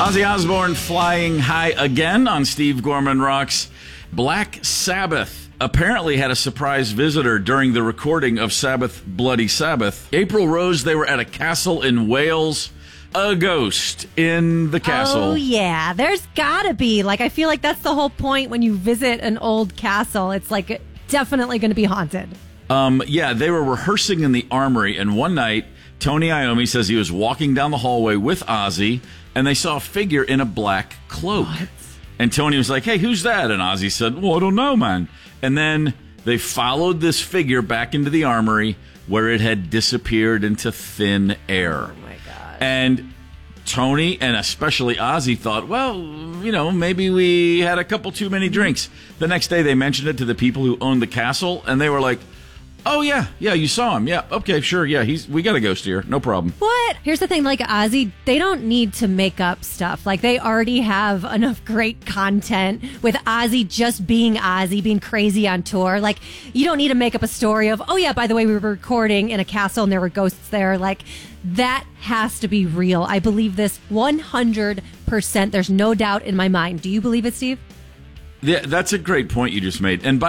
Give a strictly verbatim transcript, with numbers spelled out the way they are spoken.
Ozzy Osbourne flying high again on Steve Gorman Rocks. Black Sabbath apparently had a surprise visitor during the recording of Sabbath Bloody Sabbath. April Rose, they were at a castle in Wales. A ghost in the castle. Oh, yeah. There's gotta be. Like, I feel like that's the whole point when you visit an old castle. It's like definitely going to be haunted. Um, yeah, they were rehearsing in the armory, and one night, Tony Iommi says he was walking down the hallway with Ozzy, and they saw a figure in a black cloak. What? And Tony was like, hey, who's that? And Ozzy said, well, I don't know, man. And then they followed this figure back into the armory where it had disappeared into thin air. Oh, my God. And Tony, and especially Ozzy, thought, well, you know, maybe we had a couple too many drinks. The next day, they mentioned it to the people who owned the castle, and they were like, oh, yeah, yeah, you saw him. Yeah, okay, sure, yeah, he's we got a ghost here. No problem. What? Here's the thing, like Ozzy, they don't need to make up stuff. Like, they already have enough great content with Ozzy just being Ozzy, being crazy on tour. Like, you don't need to make up a story of, oh, yeah, by the way, we were recording in a castle and there were ghosts there. Like, that has to be real. I believe this one hundred percent. There's no doubt in my mind. Do you believe it, Steve? Yeah, that's a great point you just made. And by